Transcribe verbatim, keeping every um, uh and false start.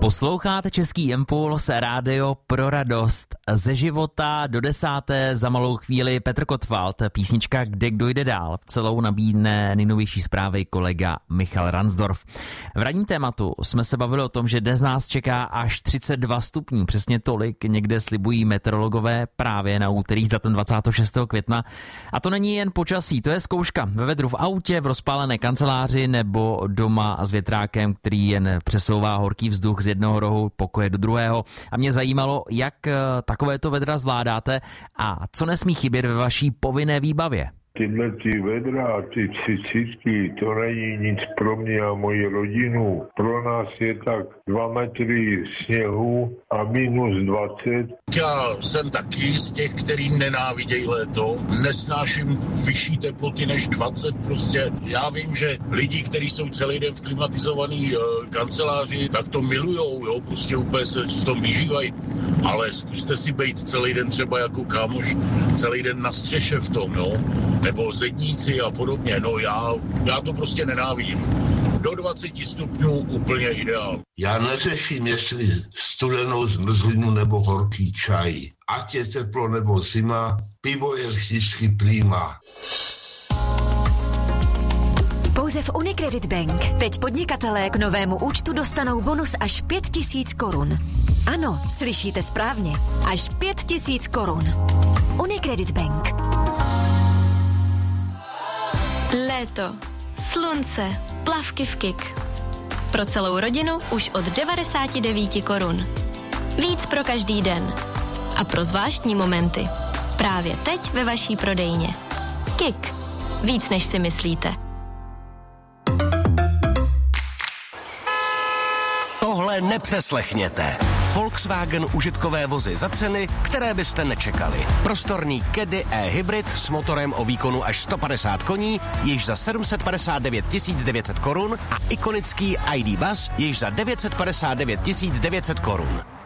Posloucháte Český impuls, rádio pro radost. Ze života do desáté za malou chvíli Petr Kotwald, písnička Kde kdo jde dál. V celou nabídne nejnovější zprávy kolega Michal Ransdorf. V ranním tématu jsme se bavili o tom, že dnes nás čeká až třicet dva stupňů. Přesně tolik někde slibují meteorologové právě na úterý s datem dvacátého šestého května. A to není jen počasí, to je zkouška. Ve vedru v autě, v rozpálené kanceláři nebo doma s větrákem, který jen přesouvá horký vzduch z jednoho rohu pokoje do druhého. A mě zajímalo, jak takovéto vedra zvládáte a co nesmí chybět ve vaší povinné výbavě. Tyhle ty vedra a ty třicítky, to není nic pro mě a moji rodinu. Pro nás je tak dva metry sněhu a minus dvacet. Já jsem taky z těch, kterým nenávidějí léto. Nesnáším vyšší teploty než dvacet prostě. Já vím, že lidi, kteří jsou celý den v klimatizovaný uh, kanceláři, tak to milujou, jo, prostě úplně se v tom vyžívají. Ale zkuste si bejt celý den třeba jako kámoš, celý den na střeše v tom, jo. Nebo zedníci a podobně. No já, já to prostě nenávidím. Do dvacet stupňů úplně ideál. Já neřeším, jestli studenou zmrzlinu nebo horký čaj. Ať je teplo nebo zima, pivo je vždycky prima. Pouze v Unicredit Bank teď podnikatelé k novému účtu dostanou bonus až pět tisíc korun. Ano, slyšíte správně. Až pět tisíc korun. Unicredit Bank. Léto, slunce, plavky v Kik. Pro celou rodinu už od devadesát devět korun. Víc pro každý den. A pro zvláštní momenty. Právě teď ve vaší prodejně. Kik. Víc než si myslíte. Tohle nepřeslechněte. Volkswagen užitkové vozy za ceny, které byste nečekali. Prostorný Caddy e-hybrid s motorem o výkonu až sto padesát koní, již za sedm set padesát devět tisíc devět set korun a ikonický I D Buzz již za devět set padesát devět tisíc devět set korun.